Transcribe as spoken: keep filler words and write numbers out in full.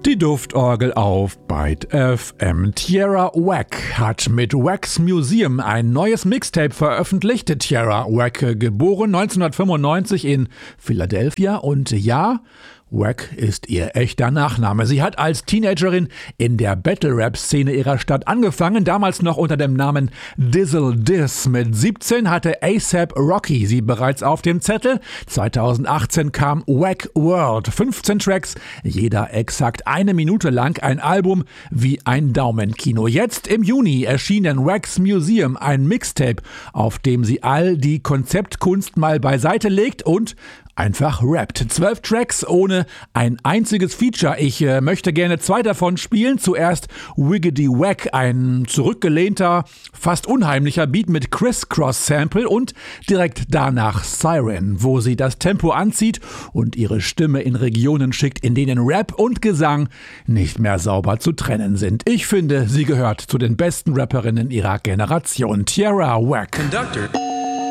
Die Duftorgel auf Byte F M. Tierra Whack hat mit Wax Museum ein neues Mixtape veröffentlicht. Tierra Whack, geboren neunzehnhundertfünfundneunzig in Philadelphia, und ja, Whack ist ihr echter Nachname. Sie hat als Teenagerin in der Battle-Rap-Szene ihrer Stadt angefangen, damals noch unter dem Namen Dizzle Diz. Mit siebzehn hatte A$AP Rocky sie bereits auf dem Zettel. zweitausendachtzehn kam Whack World. fünfzehn Tracks, jeder exakt eine Minute lang, ein Album wie ein Daumenkino. Jetzt im Juni erschien in Wax Museum ein Mixtape, auf dem sie all die Konzeptkunst mal beiseite legt und einfach rappt. Zwölf Tracks ohne ein einziges Feature. Ich äh, möchte gerne zwei davon spielen. Zuerst Wiggity Wack, ein zurückgelehnter, fast unheimlicher Beat mit Criss-Cross-Sample, und direkt danach Siren, wo sie das Tempo anzieht und ihre Stimme in Regionen schickt, in denen Rap und Gesang nicht mehr sauber zu trennen sind. Ich finde, sie gehört zu den besten Rapperinnen ihrer Generation. Tierra Whack. Conductor.